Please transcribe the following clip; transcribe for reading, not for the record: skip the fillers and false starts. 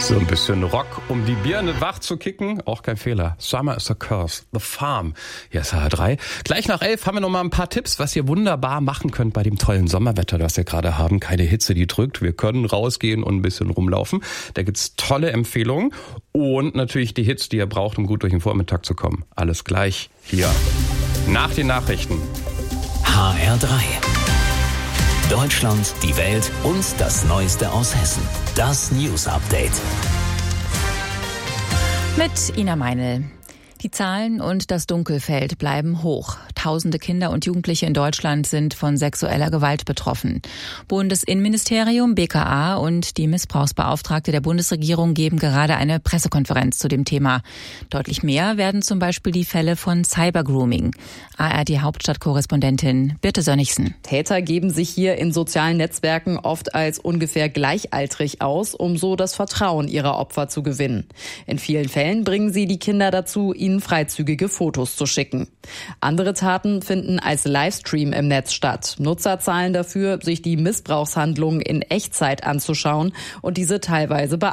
So ein bisschen Rock, um die Birne wach zu kicken. Auch kein Fehler. Summer is a Curse. The Farm. Hier ist HR3. Gleich nach 11 haben wir noch mal ein paar Tipps, was ihr wunderbar machen könnt bei dem tollen Sommerwetter, das wir gerade haben. Keine Hitze, die drückt. Wir können rausgehen und ein bisschen rumlaufen. Da gibt's tolle Empfehlungen. Und natürlich die Hits, die ihr braucht, um gut durch den Vormittag zu kommen. Alles gleich hier. Nach den Nachrichten. HR3. Deutschland, die Welt und das Neueste aus Hessen. Das News Update. Mit Ina Meinl. Die Zahlen und das Dunkelfeld bleiben hoch. Tausende Kinder und Jugendliche in Deutschland sind von sexueller Gewalt betroffen. Bundesinnenministerium, BKA und die Missbrauchsbeauftragte der Bundesregierung geben gerade eine Pressekonferenz zu dem Thema. Deutlich mehr werden zum Beispiel die Fälle von Cybergrooming. ARD-Hauptstadtkorrespondentin Birte Sönnigsen. Täter geben sich hier in sozialen Netzwerken oft als ungefähr gleichaltrig aus, um so das Vertrauen ihrer Opfer zu gewinnen. In vielen Fällen bringen sie die Kinder dazu, ihnen freizügige Fotos zu schicken. Andere Taten finden als Livestream im Netz statt. Nutzer zahlen dafür, sich die Missbrauchshandlungen in Echtzeit anzuschauen und diese teilweise